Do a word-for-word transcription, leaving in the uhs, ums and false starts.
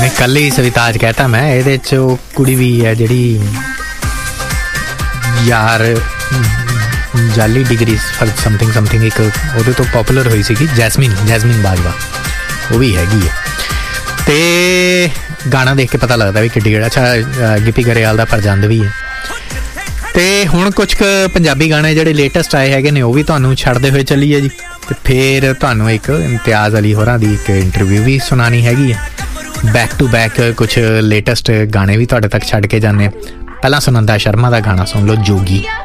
नहीं कल ही सविताज कहता मैं ये कुड़ी भी है जी यार जाली डिग्री फॉर समथिंग समथिंग एक वो तो पॉपुलर हुई सी जैसमीन जैसमीन बाजवा वो भी हैगी है तो गाना देख के पता लगता भी कि अच्छा गिप्पी गरेवाल का फरजंद भी है। तो हुण कुछ पंजाबी गाने जिहड़े लेटेस्ट आए हैगे ने वो भी तुहानूं छड्डदे होए चलीए जी। तो फिर तुहानूं एक इम्तियाज़ अली होरां दी एक इंटरव्यू भी सुनानी हैगी है। बैक टू बैक कुछ लेटेस्ट गाने भी तुहाडे तक छड्ड के जाने। पहला सुनंदा शर्मा का गाना सुन लो जोगी।